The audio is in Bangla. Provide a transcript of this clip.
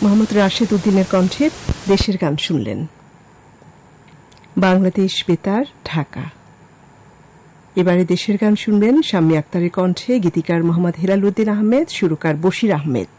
মোহাম্মদ রাশেদ উদ্দিনের কণ্ঠে দেশের গান শুনলেন। বাংলাদেশ বেতার, ঢাকা। এবারে দেশের গান শুনবেন শাম্মী আক্তারের কণ্ঠে, গীতিকার মোহাম্মদ হেলাল উদ্দিন আহমেদ, সুরকার বশির আহমেদ।